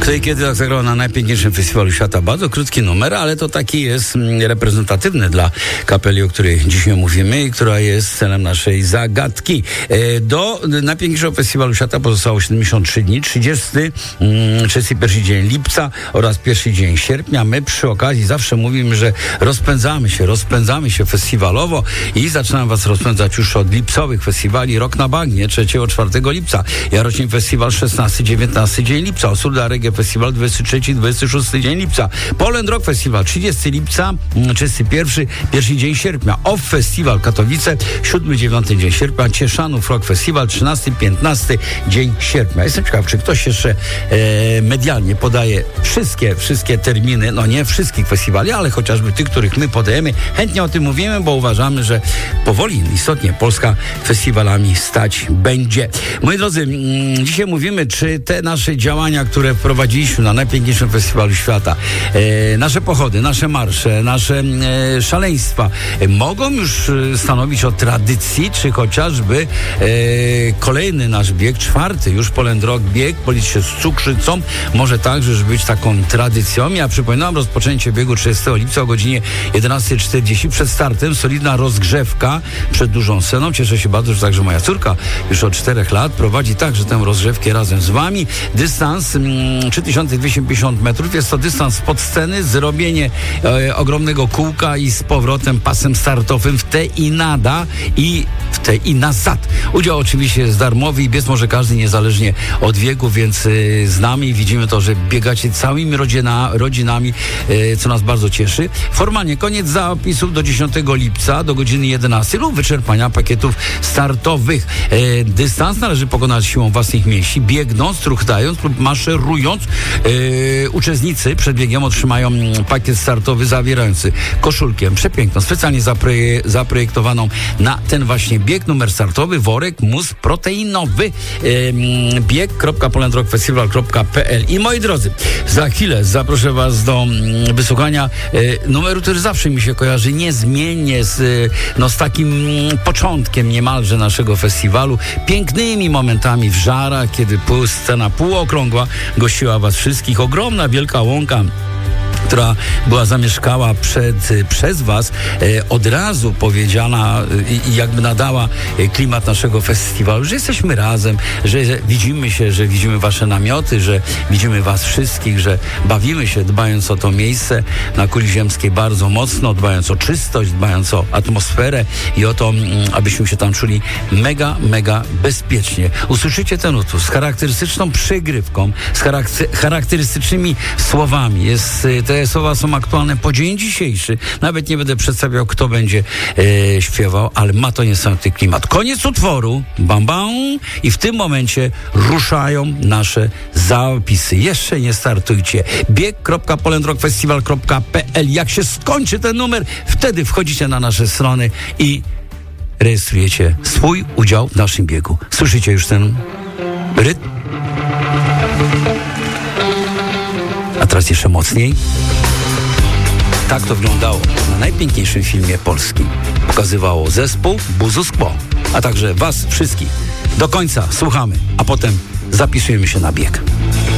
Kto i kiedy tak zagrał na najpiękniejszym festiwalu świata. Bardzo krótki numer, ale to taki jest reprezentatywny dla kapeli, o której dzisiaj mówimy i która jest celem naszej zagadki. Do najpiękniejszego festiwalu świata pozostało 73 dni, 31 dzień lipca oraz 1 dzień sierpnia. My przy okazji zawsze mówimy, że rozpędzamy się festiwalowo i zaczynam was rozpędzać już od lipcowych festiwali. Rok na Bagnie 3-4 lipca, Jarocin Festiwal 16-19 dzień lipca, Osurda Reggae Festiwal 23-26 dzień lipca, Poland Rock Festiwal 30 lipca, 31 dzień sierpnia, Off Festiwal Katowice 7-9 dzień sierpnia, Cieszanów Rock Festiwal 13-15 dzień sierpnia. Jestem ciekaw, czy ktoś jeszcze medialnie podaje wszystkie terminy, no nie wszystkich festiwali, ale chociażby tych, których my podajemy. Chętnie o tym mówimy, bo uważamy, że powoli istotnie Polska festiwalami stać będzie. Moi drodzy, dzisiaj mówimy, czy te nasze działania, które wprowadziliśmy na najpiękniejszym festiwalu świata, nasze pochody, nasze marsze, nasze szaleństwa mogą już stanowić o tradycji, czy chociażby kolejny nasz bieg, 4. już Poland Rock bieg, policzyć się z cukrzycą, może także już być taką tradycją. Ja przypominam rozpoczęcie biegu 30 lipca o godzinie 11:40 przed startem, solidna rozgrzewka przed dużą sceną. Cieszę się bardzo, że także moja córka już od 4 lat prowadzi także tę rozgrzewkę razem z wami. Dystans 3250 metrów. Jest to dystans pod sceny, zrobienie ogromnego kółka i z powrotem pasem startowym w te i nada i w te i nazad. Udział oczywiście jest darmowy i biec może każdy niezależnie od wieku, więc z nami widzimy to, że biegacie całymi rodzinami, co nas bardzo cieszy. Formalnie koniec zapisów do 10 lipca do godziny 11 lub wyczerpania pakietów startowych. Dystans należy pokonać siłą własnych mięśni, biegnąc, truchtając lub maszerując. Uczestnicy przed biegiem otrzymają pakiet startowy zawierający koszulkę przepiękną, specjalnie zaprojektowaną na ten właśnie bieg, numer startowy, worek, mus proteinowy, bieg.polandrockfestival.pl. I moi drodzy, za chwilę zaproszę was do wysłuchania numeru, który zawsze mi się kojarzy niezmiennie z takim początkiem niemalże naszego festiwalu, pięknymi momentami w Żarach, kiedy scena półokrągła gościła was wszystkich, ogromna, wielka łąka, która była zamieszkała przez was, od razu powiedziana i jakby nadała klimat naszego festiwalu, że jesteśmy razem, że widzimy się, że widzimy wasze namioty, że widzimy was wszystkich, że bawimy się, dbając o to miejsce na kuli ziemskiej bardzo mocno, dbając o czystość, dbając o atmosferę i o to, abyśmy się tam czuli mega bezpiecznie. Usłyszycie ten utwór z charakterystyczną przygrywką, z charakterystycznymi słowami. Te słowa są aktualne po dzień dzisiejszy. Nawet nie będę przedstawiał, kto będzie śpiewał, ale ma to niesamowity klimat. Koniec utworu, bam bam, i w tym momencie ruszają nasze zapisy. Jeszcze nie startujcie. bieg.polandrockfestival.pl. Jak się skończy ten numer, wtedy wchodzicie na nasze strony i rejestrujecie swój udział w naszym biegu. Słyszycie już ten rytm? A teraz jeszcze mocniej. Tak to wyglądało na najpiękniejszym filmie polskim. Pokazywało zespół Buzu Quo, a także was wszystkich. Do końca słuchamy, a potem zapisujemy się na bieg.